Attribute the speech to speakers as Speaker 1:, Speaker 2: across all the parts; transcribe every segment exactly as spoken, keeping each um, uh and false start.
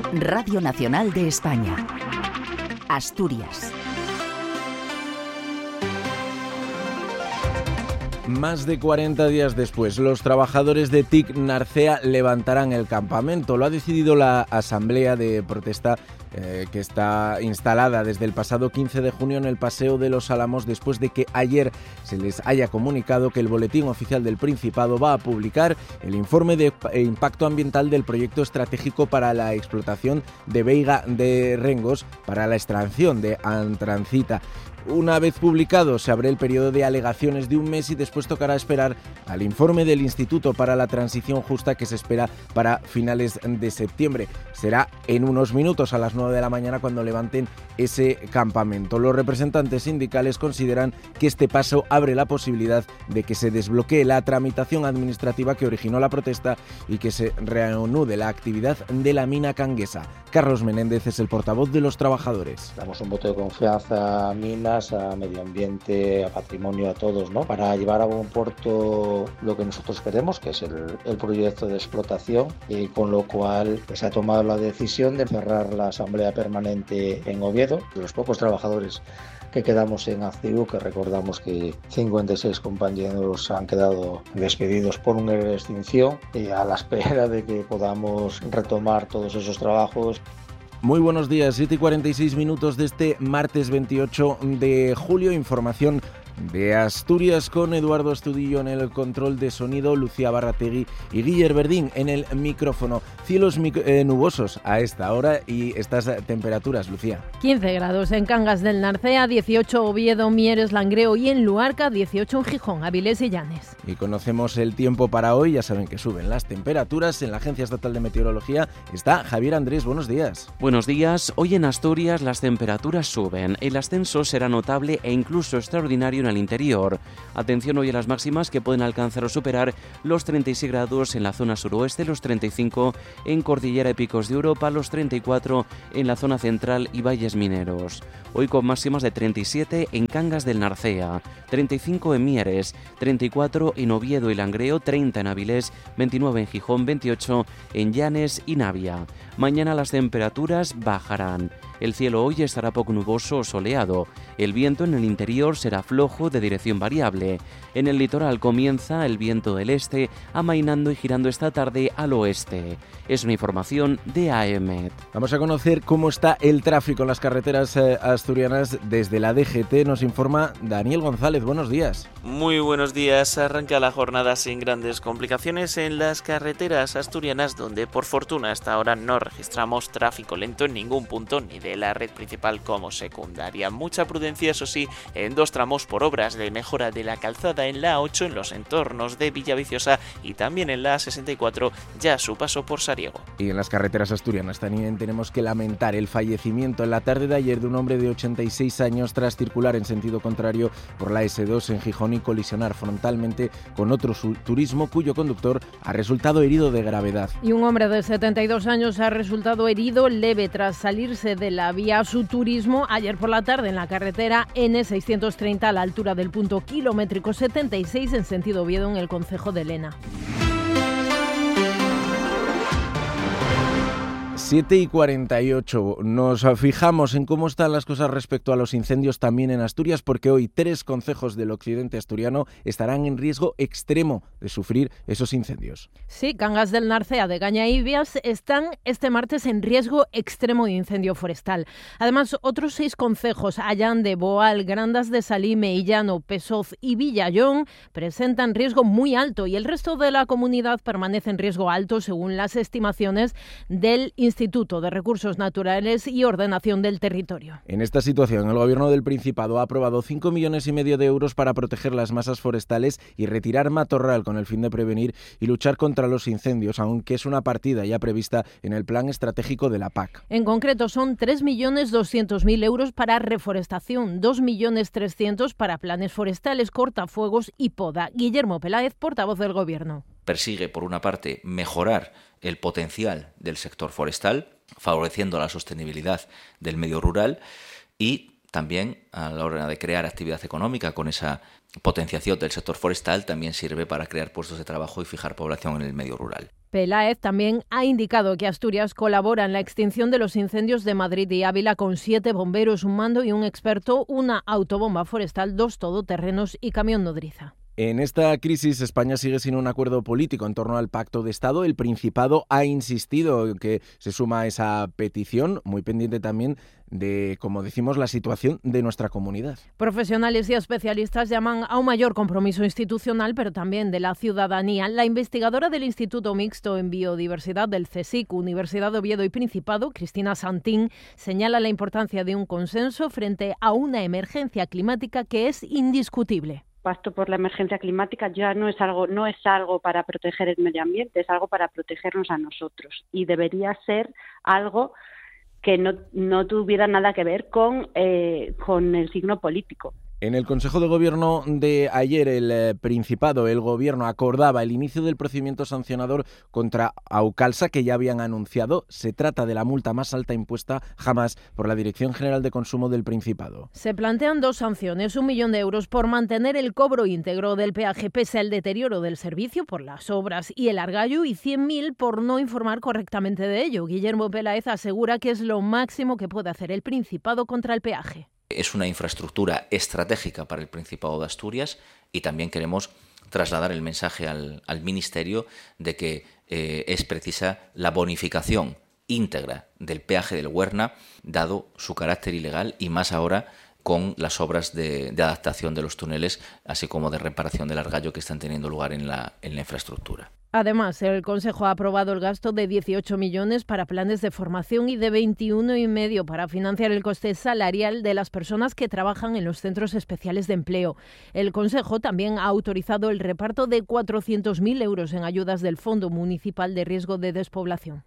Speaker 1: Radio Nacional de España. Asturias.
Speaker 2: Más de cuarenta días después, los trabajadores de T I C Narcea levantarán el campamento. Lo ha decidido la asamblea de protesta eh, que está instalada desde el pasado quince de junio en el Paseo de los Álamos, después de que ayer se les haya comunicado que el Boletín Oficial del Principado va a publicar el informe de impacto ambiental del proyecto estratégico para la explotación de Veiga de Rengos para la extracción de antracita. Una vez publicado, se abre el periodo de alegaciones de un mes y después tocará esperar al informe del Instituto para la Transición Justa, que se espera para finales de septiembre. Será en unos minutos, a las nueve de la mañana, cuando levanten ese campamento. Los representantes sindicales consideran que este paso abre la posibilidad de que se desbloquee la tramitación administrativa que originó la protesta y que se reanude la actividad de la mina Canguesa. Carlos Menéndez es el portavoz de los trabajadores.
Speaker 3: Damos un voto de confianza a minas, a medio ambiente, a patrimonio, a todos, ¿no? Para llevar a buen puerto lo que nosotros queremos, que es el, el proyecto de explotación, y con lo cual pues, se ha tomado la decisión de cerrar la asamblea permanente en Oviedo. De los pocos trabajadores que quedamos en Acciu, que recordamos que cincuenta y seis compañeros han quedado despedidos por un ere de extinción, y a la espera de que podamos retomar todos esos trabajos.
Speaker 2: Muy buenos días, siete y cuarenta y seis minutos de este martes veintiocho de julio. Información de Asturias con Eduardo Estudillo en el control de sonido, Lucía Barrategui y Guiller Verdín en el micrófono. Cielos mic- eh, nubosos a esta hora y estas temperaturas, Lucía.
Speaker 4: quince grados en Cangas del Narcea, dieciocho Oviedo, Mieres, Langreo y en Luarca, dieciocho en Gijón, Avilés y Llanes.
Speaker 2: Y conocemos el tiempo para hoy, ya saben que suben las temperaturas. En la Agencia Estatal de Meteorología está Javier Andrés, buenos días.
Speaker 5: Buenos días, hoy en Asturias las temperaturas suben, el ascenso será notable e incluso extraordinario en el interior. Atención hoy a las máximas, que pueden alcanzar o superar los treinta y seis grados en la zona suroeste, los treinta y cinco en Cordillera y Picos de Europa, los treinta y cuatro en la zona central y valles mineros. Hoy con máximas de treinta y siete en Cangas del Narcea, treinta y cinco en Mieres, treinta y cuatro en Oviedo y Langreo, treinta en Avilés, veintinueve en Gijón, veintiocho en Llanes y Navia. Mañana las temperaturas bajarán. El cielo hoy estará poco nuboso o soleado. El viento en el interior será flojo de dirección variable. En el litoral comienza el viento del este, amainando y girando esta tarde al oeste. Es una información de A E M E T.
Speaker 2: Vamos a conocer cómo está el tráfico en las carreteras eh, asturianas desde la D G T. Nos informa Daniel González. Buenos días.
Speaker 6: Muy buenos días. Arranca la jornada sin grandes complicaciones en las carreteras asturianas, donde por fortuna hasta ahora no registramos tráfico lento en ningún punto, ni de la red principal como secundaria. Mucha prudencia, eso sí, en dos tramos por obras de mejora de la calzada en la A ocho en los entornos de Villaviciosa y también en la A sesenta y cuatro ya a su paso por Sariego.
Speaker 2: Y en las carreteras asturianas también tenemos que lamentar el fallecimiento en la tarde de ayer de un hombre de ochenta y seis años tras circular en sentido contrario por la ese dos en Gijón y colisionar frontalmente con otro turismo cuyo conductor ha resultado herido de gravedad.
Speaker 4: Y un hombre de setenta y dos años ha resultado herido leve tras salirse de la vía Su Turismo ayer por la tarde en la carretera ene seiscientos treinta a la altura del punto kilométrico setenta y seis en sentido Oviedo en el concejo de Lena.
Speaker 2: siete y cuarenta y ocho. Nos fijamos en cómo están las cosas respecto a los incendios también en Asturias, porque hoy tres concejos del occidente asturiano estarán en riesgo extremo de sufrir esos incendios.
Speaker 4: Sí, Cangas del Narcea, de Gañaíbias están este martes en riesgo extremo de incendio forestal. Además, otros seis concejos, Allande, Boal, Grandas de Salime, Illano, Pesoz y Villallón, presentan riesgo muy alto y el resto de la comunidad permanece en riesgo alto según las estimaciones del Instituto de Recursos Naturales y Ordenación del Territorio.
Speaker 2: En esta situación, el Gobierno del Principado ha aprobado cinco millones y medio de euros para proteger las masas forestales y retirar matorral con el fin de prevenir y luchar contra los incendios, aunque es una partida ya prevista en el Plan Estratégico de la P A C.
Speaker 4: En concreto, son tres millones doscientos mil euros para reforestación, dos millones trescientos para planes forestales, cortafuegos y poda. Guillermo Peláez, portavoz del Gobierno.
Speaker 7: Persigue, por una parte, mejorar el potencial del sector forestal, favoreciendo la sostenibilidad del medio rural y también a la hora de crear actividad económica con esa potenciación del sector forestal también sirve para crear puestos de trabajo y fijar población en el medio rural.
Speaker 4: Peláez también ha indicado que Asturias colabora en la extinción de los incendios de Madrid y Ávila con siete bomberos, un mando y un experto, una autobomba forestal, dos todoterrenos y camión nodriza.
Speaker 2: En esta crisis, España sigue sin un acuerdo político en torno al Pacto de Estado. El Principado ha insistido en que se suma a esa petición, muy pendiente también de, como decimos, la situación de nuestra comunidad.
Speaker 4: Profesionales y especialistas llaman a un mayor compromiso institucional, pero también de la ciudadanía. La investigadora del Instituto Mixto en Biodiversidad del CSIC, Universidad de Oviedo y Principado, Cristina Santín, señala la importancia de un consenso frente a una emergencia climática que es indiscutible.
Speaker 8: Pacto por la emergencia climática ya no es algo no es algo para proteger el medio ambiente, es algo para protegernos a nosotros y debería ser algo que no, no tuviera nada que ver con, eh, con el signo político.
Speaker 2: En el Consejo de Gobierno de ayer, el Principado, el Gobierno acordaba el inicio del procedimiento sancionador contra Aucalsa, que ya habían anunciado. Se trata de la multa más alta impuesta jamás por la Dirección General de Consumo del Principado.
Speaker 4: Se plantean dos sanciones, un millón de euros por mantener el cobro íntegro del peaje pese al deterioro del servicio por las obras y el argallo, y cien mil por no informar correctamente de ello. Guillermo Peláez asegura que es lo máximo que puede hacer el Principado contra el peaje.
Speaker 7: Es una infraestructura estratégica para el Principado de Asturias y también queremos trasladar el mensaje al, al Ministerio de que eh, es precisa la bonificación íntegra del peaje del Huerna, dado su carácter ilegal y más ahora con las obras de, de adaptación de los túneles, así como de reparación del argallo que están teniendo lugar en la, en la infraestructura.
Speaker 4: Además, el Consejo ha aprobado el gasto de dieciocho millones para planes de formación y de veintiuno y medio para financiar el coste salarial de las personas que trabajan en los centros especiales de empleo. El Consejo también ha autorizado el reparto de cuatrocientos mil euros en ayudas del Fondo Municipal de Riesgo de Despoblación.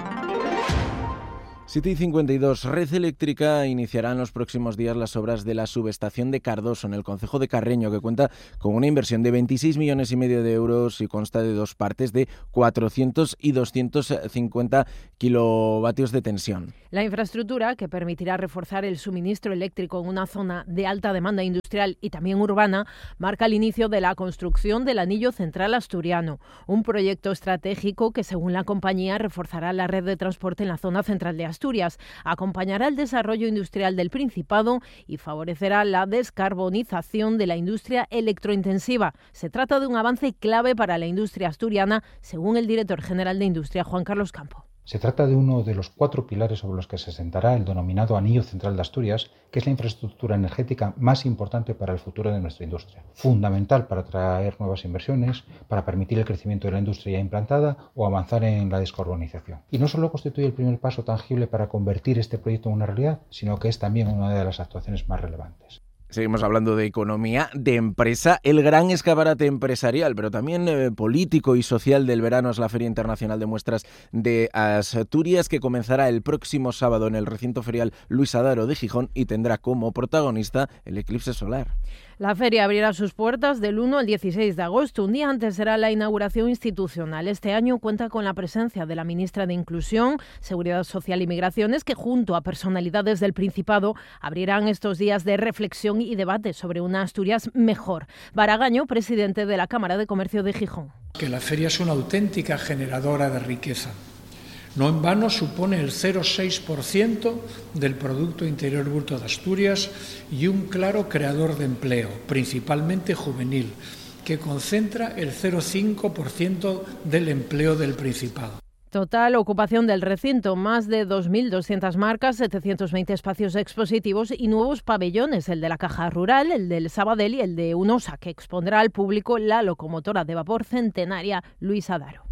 Speaker 2: siete y cincuenta y dos. Red Eléctrica iniciará en los próximos días las obras de la subestación de Cardoso, en el concejo de Carreño, que cuenta con una inversión de veintiséis millones y medio de euros y consta de dos partes de cuatrocientos y doscientos cincuenta kilovatios de tensión.
Speaker 4: La infraestructura, que permitirá reforzar el suministro eléctrico en una zona de alta demanda industrial y también urbana, marca el inicio de la construcción del Anillo Central Asturiano, un proyecto estratégico que, según la compañía, reforzará la red de transporte en la zona central de Asturias. Asturias, acompañará el desarrollo industrial del Principado y favorecerá la descarbonización de la industria electrointensiva. Se trata de un avance clave para la industria asturiana, según el director general de Industria, Juan Carlos Campo.
Speaker 9: Se trata de uno de los cuatro pilares sobre los que se sentará el denominado Anillo Central de Asturias, que es la infraestructura energética más importante para el futuro de nuestra industria. Fundamental para atraer nuevas inversiones, para permitir el crecimiento de la industria ya implantada o avanzar en la descarbonización. Y no solo constituye el primer paso tangible para convertir este proyecto en una realidad, sino que es también una de las actuaciones más relevantes.
Speaker 2: Seguimos hablando de economía, de empresa. El gran escaparate empresarial, pero también eh, político y social del verano es la Feria Internacional de Muestras de Asturias, que comenzará el próximo sábado en el recinto ferial Luis Adaro de Gijón y tendrá como protagonista el eclipse solar.
Speaker 4: La feria abrirá sus puertas del uno al dieciséis de agosto. Un día antes será la inauguración institucional. Este año cuenta con la presencia de la ministra de Inclusión, Seguridad Social y Migraciones, que junto a personalidades del Principado abrirán estos días de reflexión y debate sobre una Asturias mejor. Baragaño, presidente de la Cámara de Comercio de Gijón.
Speaker 10: Que la feria es una auténtica generadora de riqueza. No en vano supone el cero coma seis por ciento del Producto Interior Bruto de Asturias y un claro creador de empleo, principalmente juvenil, que concentra el cero coma cinco por ciento del empleo del Principado.
Speaker 4: Total ocupación del recinto, más de dos mil doscientas marcas, setecientos veinte espacios expositivos y nuevos pabellones, el de la Caja Rural, el del Sabadell y el de Unosa, que expondrá al público la locomotora de vapor centenaria Luis Adaro.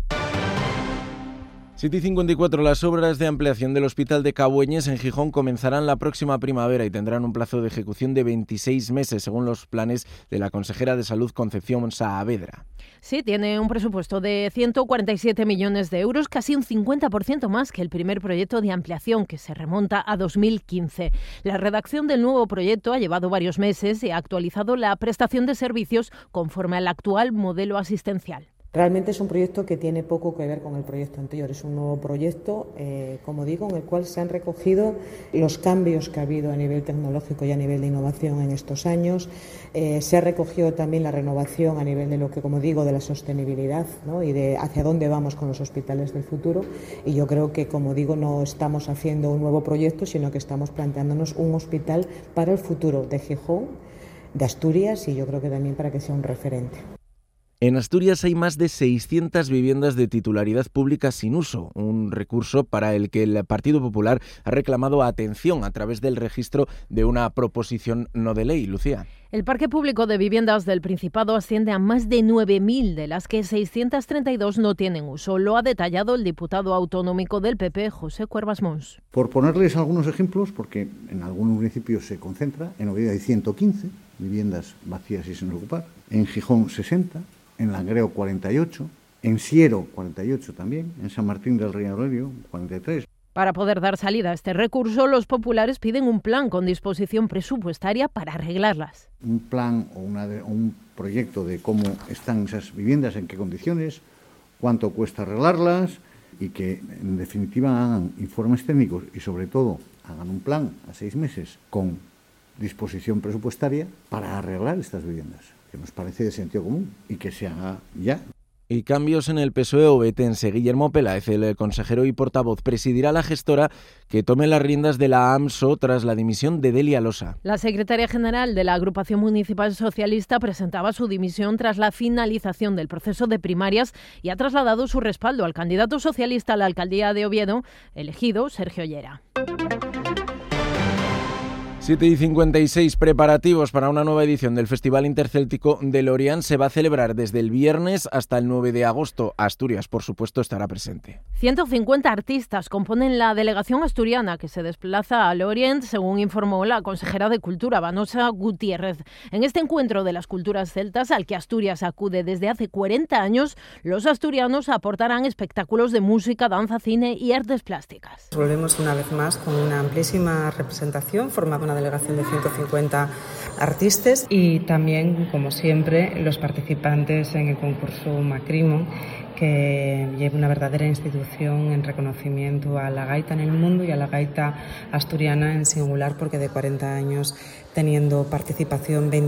Speaker 2: siete y cincuenta y cuatro. Las obras de ampliación del Hospital de Cabueñes en Gijón comenzarán la próxima primavera y tendrán un plazo de ejecución de veintiséis meses, según los planes de la consejera de Salud, Concepción Saavedra.
Speaker 4: Sí, tiene un presupuesto de ciento cuarenta y siete millones de euros, casi un cincuenta por ciento más que el primer proyecto de ampliación, que se remonta a dos mil quince. La redacción del nuevo proyecto ha llevado varios meses y ha actualizado la prestación de servicios conforme al actual modelo asistencial.
Speaker 11: Realmente es un proyecto que tiene poco que ver con el proyecto anterior. Es un nuevo proyecto, eh, como digo, en el cual se han recogido los cambios que ha habido a nivel tecnológico y a nivel de innovación en estos años. Eh, se ha recogido también la renovación a nivel de lo que, como digo, de la sostenibilidad, ¿no? Y de hacia dónde vamos con los hospitales del futuro. Y yo creo que, como digo, no estamos haciendo un nuevo proyecto, sino que estamos planteándonos un hospital para el futuro de Gijón, de Asturias, y yo creo que también para que sea un referente.
Speaker 2: En Asturias hay más de seiscientas viviendas de titularidad pública sin uso, un recurso para el que el Partido Popular ha reclamado atención a través del registro de una proposición no de ley. Lucía.
Speaker 4: El parque público de viviendas del Principado asciende a más de nueve mil, de las que seiscientas treinta y dos no tienen uso. Lo ha detallado el diputado autonómico del P P, José Cuervas Mons.
Speaker 12: Por ponerles algunos ejemplos, porque en algunos municipios se concentra, en Oviedo hay ciento quince viviendas vacías y sin ocupar, en Gijón sesenta, en Langreo cuarenta y ocho, en Siero cuarenta y ocho también, en San Martín del Rey Aurelio cuarenta y tres.
Speaker 4: Para poder dar salida a este recurso, los populares piden un plan con disposición presupuestaria para arreglarlas.
Speaker 12: Un plan o una de, un proyecto de cómo están esas viviendas, en qué condiciones, cuánto cuesta arreglarlas y que, en definitiva, hagan informes técnicos y, sobre todo, hagan un plan a seis meses con disposición presupuestaria para arreglar estas viviendas, que nos parece de sentido común y que se haga ya.
Speaker 2: Y cambios en el P S O E obetense. Guillermo Peláez, el consejero y portavoz, presidirá la gestora que tome las riendas de la AMSO tras la dimisión de Delia Losa.
Speaker 4: La secretaria general de la Agrupación Municipal Socialista presentaba su dimisión tras la finalización del proceso de primarias y ha trasladado su respaldo al candidato socialista a la alcaldía de Oviedo, elegido Sergio Llera.
Speaker 2: siete y cincuenta y seis, preparativos para una nueva edición del Festival Intercéltico de Lorient se va a celebrar desde el viernes hasta el nueve de agosto. Asturias, por supuesto, estará presente.
Speaker 4: ciento cincuenta artistas componen la delegación asturiana que se desplaza a Lorient, según informó la consejera de Cultura, Vanosa Gutiérrez. En este encuentro de las culturas celtas, al que Asturias acude desde hace cuarenta años, los asturianos aportarán espectáculos de música, danza, cine y artes plásticas.
Speaker 13: Volvemos una vez más con una amplísima representación formada una delegación de ciento cincuenta artistas y también, como siempre, los participantes en el concurso Macrimo, que lleva una verdadera institución en reconocimiento a la gaita en el mundo y a la gaita asturiana en singular, porque de cuarenta años teniendo participación